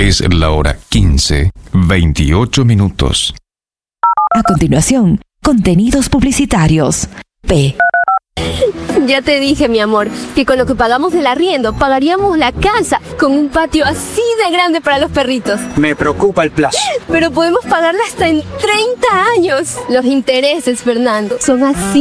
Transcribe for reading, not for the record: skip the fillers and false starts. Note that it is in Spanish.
Es la hora 15:28. A continuación, contenidos publicitarios. P. Ya te dije, mi amor, que con lo que pagamos del arriendo pagaríamos la casa con un patio así de grande para los perritos. Me preocupa el plazo. Pero podemos pagarla hasta en 30 años. Los intereses, Fernando, son así